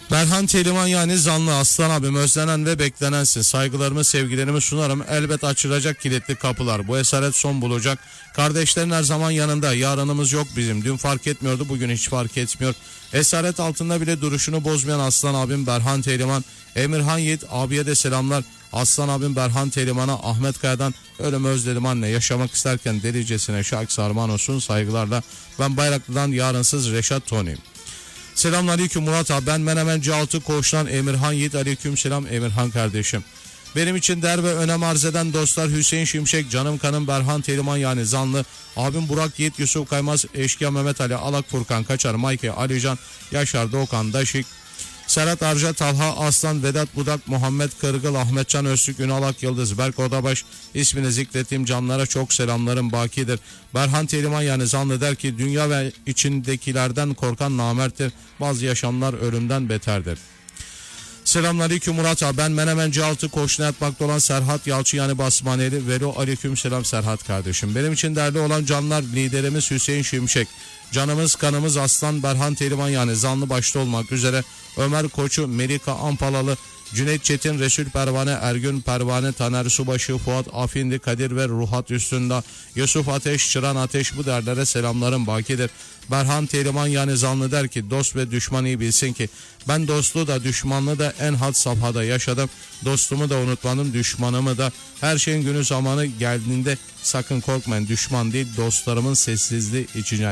Berhan Teliman yani Zanlı Aslan abim, özlenen ve beklenensin. Saygılarımı sevgilerimi sunarım. Elbet açılacak kilitli kapılar. Bu esaret son bulacak. Kardeşlerin her zaman yanında. Yarınımız yok bizim. Dün fark etmiyordu, bugün hiç fark etmiyor. Esaret altında bile duruşunu bozmayan Aslan abim Berhan Teliman. Emirhan Yiğit abiye de selamlar. Aslan abim Berhan Teliman'a Ahmet Kaya'dan ölümü özledim anne. Yaşamak isterken delicesine şarkı sarman olsun. Saygılarla ben Bayraklı'dan yarınsız Reşat Tony. Selamünaleyküm Murat abi, ben Menemenci Altı Koğuş'tan Emirhan Yiğit. Aleyküm selam Emirhan kardeşim. Benim için değer ve önem arz eden dostlar Hüseyin Şimşek, canım kanım Berhan Teliman yani Zanlı, abim Burak Yiğit, Yusuf Kaymaz, Eşkıya Mehmet Ali, Alak Furkan Kaçar, Mayke, Alican, Yaşar Doğukan Daşik, Serhat Arca, Talha Aslan, Vedat Budak, Muhammed Kırgıl, Ahmetcan Öztürk, Ünal Ak Yıldız, Berk Odabaş, ismini zikrettiğim canlara çok selamlarım bakidir. Berhan Teliman yani Zanlı der ki dünya ve içindekilerden korkan namerttir. Bazı yaşamlar ölümden beterdir. Selamünaleyküm Murat abi, ben Menemenci Altı Koğuş'una yatmakta olan Serhat Yalçı yani Basmaneli. Velo aleyküm selam Serhat kardeşim. Benim için değerli olan canlar liderimiz Hüseyin Şimşek. Canımız kanımız Aslan Berhan Teliman yani Zanlı başta olmak üzere Ömer Koçu, Melika Ampalalı, Cüneyt Çetin, Resul Pervane, Ergün Pervane, Taner Subaşı, Fuat Afindi, Kadir ve Ruhat Üstünde, Yusuf Ateş, Çıran Ateş, bu derlere selamlarım bakidir. Berhan Teliman yani Zanlı der ki dost ve düşman iyi bilsin ki ben dostluğu da düşmanlığı da en had safhada yaşadım. Dostumu da unutmadım, düşmanımı da. Her şeyin günü zamanı geldiğinde sakın korkmayın, düşman değil dostlarımın sessizliği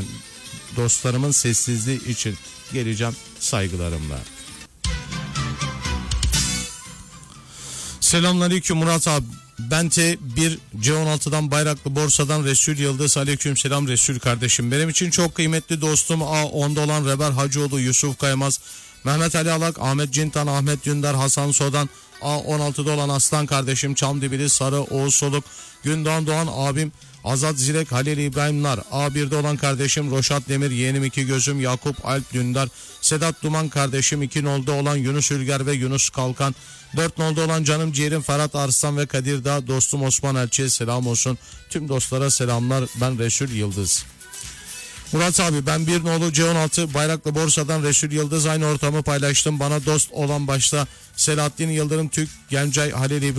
için geleceğim saygılarımla. Selamünaleyküm Murat abi. Ben T1 C16'dan Bayraklı Borsa'dan Resul Yıldız. Aleyküm selam Resul kardeşim. Benim için çok kıymetli dostum A10'da olan Reber Hacıoğlu, Yusuf Kaymaz, Mehmet Ali Alak, Ahmet Cintan, Ahmet Dündar, Hasan Sodan, A16'da olan Aslan kardeşim Çamdibili, Sarı, Oğuz Soluk, Gündoğan Doğan abim, Azat Zirek, Halil İbrahimler, A1'de olan kardeşim Roşat Demir, yeğenim iki gözüm Yakup Alp Dündar, Sedat Duman kardeşim, 2 nolda olan Yunus Ülger ve Yunus Kalkan, 4 nolda olan canım ciğerim Ferhat Arslan ve Kadir Dağ, dostum Osman Elçi'ye selam olsun. Tüm dostlara selamlar, ben Resul Yıldız. Murat abi, ben 1 nolu C16 Bayraklı Borsa'dan Resul Yıldız, aynı ortamı paylaştım. Bana dost olan başta Selahattin Yıldırım, Türk Gencay, Halil İbrahim